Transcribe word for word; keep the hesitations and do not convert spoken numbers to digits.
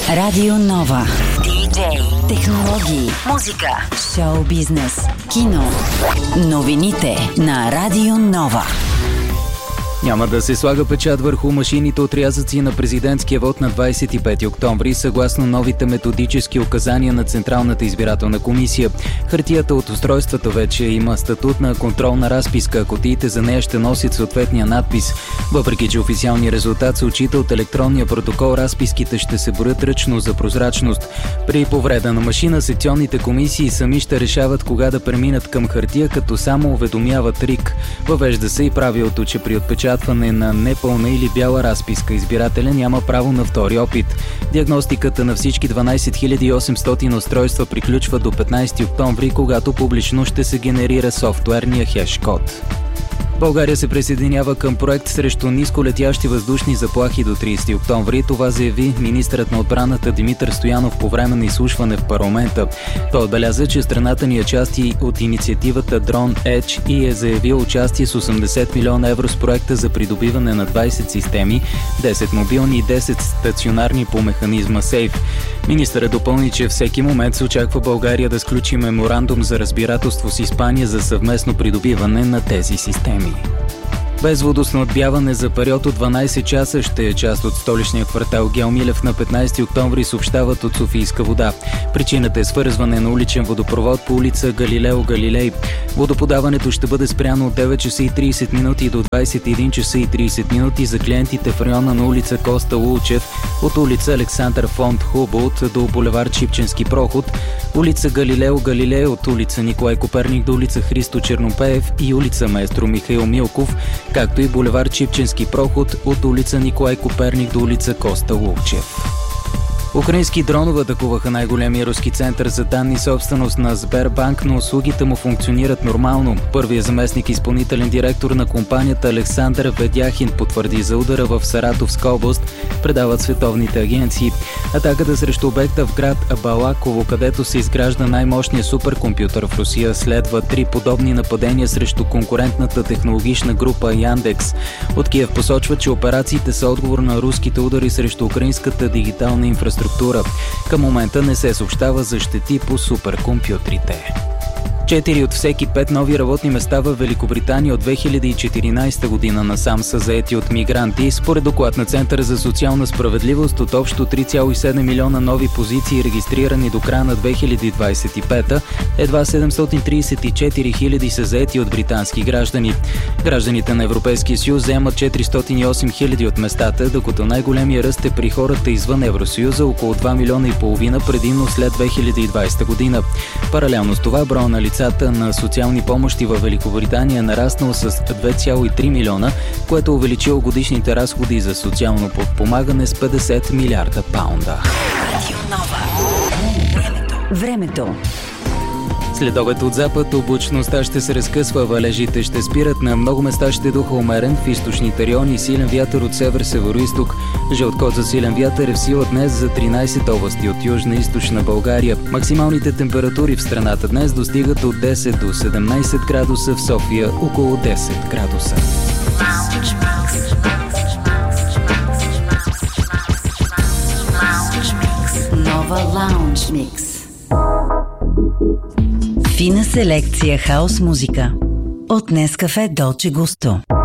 Радио Нова. Диджей, технологии, музика, шоу бизнес, кино. Новините на Радио Нова. Няма да се слага печат върху машините отрязъци на президентския вод на двадесет и пети октомври, съгласно новите методически указания на Централната избирателна комисия. Хартията от устройствата вече има статут на контролна разписка, а кутиите за нея ще носят съответния надпис. Въпреки че официалният резултат се отчита от електронния протокол, разписките ще се броят ръчно за прозрачност. При повреда на машина, секционните комисии сами ще решават кога да преминат към хартия, като само уведомяват РИК. Въвежда се и правилото, че при отпечатване на непълна или бяла разписка избирателя няма право на втори опит. Диагностиката на всички дванадесет хиляди и осемстотин устройства приключва до петнадесети октомври, когато публично ще се генерира софтуерния хеш-код. България се присъединява към проект срещу нисколетящи въздушни заплахи до тридесети октомври. Това заяви министърът на отбраната Димитър Стоянов по време на изслушване в парламента. Той отбеляза, че страната ни е част от инициативата Drone Edge и е заявил участие с осемдесет милиона евро с проекта за придобиване на двадесет системи, десет мобилни и десет стационарни по механизма Сейф. Министърът допълни, че всеки момент се очаква България да сключи меморандум за разбирателство с Испания за съвместно придобиване на тези системи. Без водоснабдяване за период от дванадесет часа ще е част от столичния квартал Гео Милев на петнадесети октомври, съобщават от Софийска вода. Причината е свързване на уличен водопровод по улица Галилео Галилей. Водоподаването ще бъде спряно от девет часа и тридесет минути до двадесет и един часа и тридесет минути за клиентите в района на улица Коста Лулчев, от улица Александър фон Хуболт до булевард Шипченски проход, улица Галилео Галилей от улица Николай Коперник до улица Христо Чернопеев и улица Маестро Михаил Милков, както и булевард Шипченски проход от улица Николай Коперник до улица Коста Лулчев. Украински дронове атакуваха най-големия руски център за данни, собственост на Сбербанк, но услугите му функционират нормално. Първият заместник изпълнителен директор на компанията Александър Ведяхин потвърди за удара в Саратовска област, предават световните агенции. Атаката срещу обекта в град Балаково, където се изгражда най-мощният суперкомпютър в Русия, следва три подобни нападения срещу конкурентната технологична група Яндекс. От Киев посочват, че операциите са отговор на руските удари срещу украинската дигитална инфраструктура. Към момента не се съобщава за щети по суперкомпютрите. Четири от всеки пет нови работни места в Великобритания от две хиляди и четиринадесета година насам са заети от мигранти. Според доклад на Центъра за социална справедливост, от общо три цяло и седем милиона нови позиции, регистрирани до края на две хиляди двадесет и пета, едва седемстотин тридесет и четири хиляди са заети от британски граждани. Гражданите на Европейския съюз заемат четиристотин и осем хиляди от местата, докато най-големия ръст е при хората извън Евросъюза, около два милиона и половина, предимно след две хиляди и двадесета година. Паралелно с това, броя на лицата на социални помощи в Великобритания е нараснал с две цяло и три милиона, което увеличило годишните разходи за социално подпомагане с петдесет милиарда паунда. Времето. След обед от запад облачността ще се разкъсва, валежите ще спират, на много места ще духа умерен, в източните райони силен вятър от север-североизток. Жълт код за силен вятър е в сила днес за тринадесет области от южна и източна България. Максималните температури в страната днес достигат от десет до седемнадесет градуса, в София около десет градуса. Нова Лаунж Микс. Фина селекция хаос музика от Нескафе Долче Густо.